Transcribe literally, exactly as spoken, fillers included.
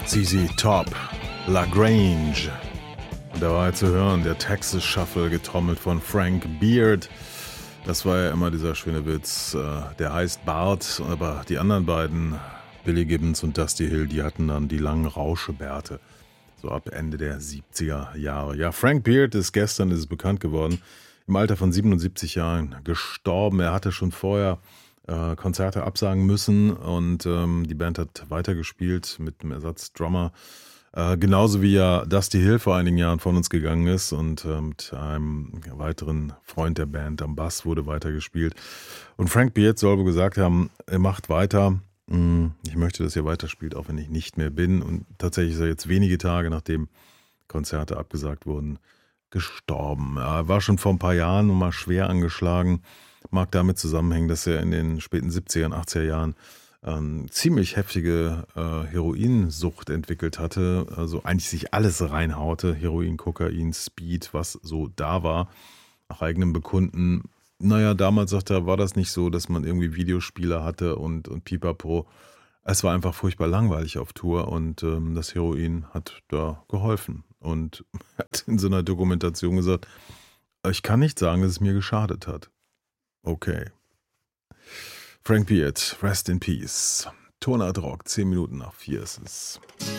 Z Z Top, La Grange. Und da war ja zu hören, der Texas Shuffle, getrommelt von Frank Beard. Das war ja immer dieser schöne Witz, der heißt Bart, aber die anderen beiden, Billy Gibbons und Dusty Hill, die hatten dann die langen Rauschebärte, so ab Ende der siebziger Jahre. Ja, Frank Beard ist gestern, ist es bekannt geworden, im Alter von siebenundsiebzig Jahren gestorben. Er hatte schon vorher äh, Konzerte absagen müssen und ähm, die Band hat weitergespielt mit einem Ersatzdrummer. Äh, genauso wie ja Dusty Hill vor einigen Jahren von uns gegangen ist und äh, mit einem weiteren Freund der Band am Bass wurde weitergespielt. Und Frank Beard soll wohl gesagt haben, er macht weiter. Ich möchte, dass ihr weiterspielt, auch wenn ich nicht mehr bin. Und tatsächlich ist er jetzt wenige Tage, nachdem Konzerte abgesagt wurden, gestorben. Er war schon vor ein paar Jahren mal schwer angeschlagen. Mag damit zusammenhängen, dass er in den späten siebziger, achtziger Jahren ähm, ziemlich heftige äh, Heroinsucht entwickelt hatte. Also eigentlich sich alles reinhaute. Heroin, Kokain, Speed, was so da war. Nach eigenem Bekunden. Naja, damals, sagt er, war das nicht so, dass man irgendwie Videospiele hatte und, und Pipapo. Es war einfach furchtbar langweilig auf Tour und ähm, das Heroin hat da geholfen. Und er hat in so einer Dokumentation gesagt, ich kann nicht sagen, dass es mir geschadet hat. Okay. Frank Beard, rest in peace. Tonart Rock, zehn Minuten nach vier ist es.